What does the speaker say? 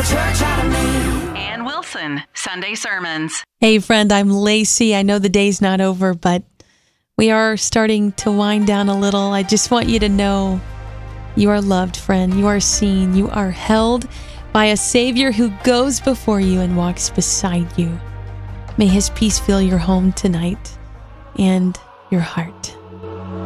church out of me. Ann Wilson, Sunday Sermons. Hey friend, I'm Lacey. I know the day's not over, but we are starting to wind down a little. I just want you to know you are loved, friend. You are seen. You are held by a Savior who goes before you and walks beside you. May His peace fill your home tonight and your heart.